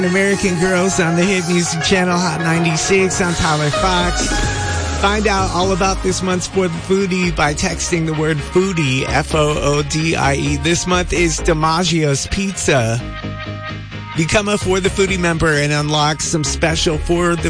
American Girls on the Hit Music Channel, Hot 96 on Tyler Fox. Find out all about this month's For the Foodie by texting the word foodie, F-O-O-D-I-E. This month is DiMaggio's Pizza. Become a For the Foodie member and unlock some special For the